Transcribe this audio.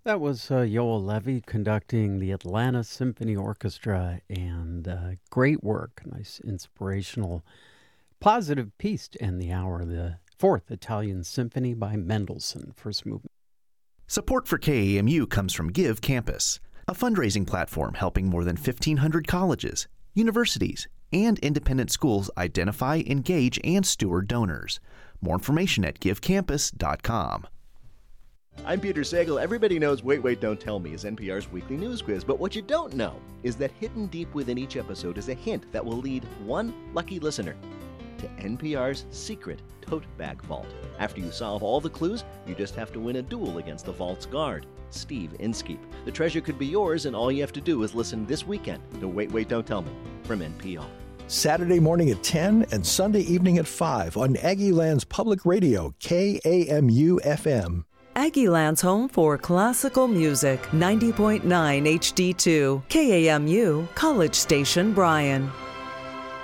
That was Yoel Levy conducting the Atlanta Symphony Orchestra, and great work. Nice, inspirational, positive piece to end the hour. The Fourth Italian Symphony by Mendelssohn, first movement. Support for KAMU comes from Give Campus, a fundraising platform helping more than 1,500 colleges, universities, and independent schools identify, engage, and steward donors. More information at givecampus.com. I'm Peter Sagal. Everybody knows Wait, Wait, Don't Tell Me is NPR's weekly news quiz, but what you don't know is that hidden deep within each episode is a hint that will lead one lucky listener to NPR's secret tote bag vault. After you solve all the clues, you just have to win a duel against the vault's guard, Steve Inskeep. The treasure could be yours, and all you have to do is listen this weekend to Wait, Wait, Don't Tell Me from NPR. Saturday morning at 10 and Sunday evening at 5 on Aggieland's Public Radio, KAMU-FM. Aggieland's home for classical music, 90.9 HD2, KAMU, College Station, Bryan.